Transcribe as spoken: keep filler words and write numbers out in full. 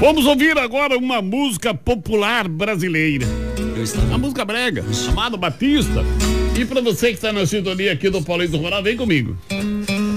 Vamos ouvir agora uma música popular brasileira. Eu estava... A música brega, Amado Batista. E pra você que está na sintonia aqui do Paulista Rural, vem comigo.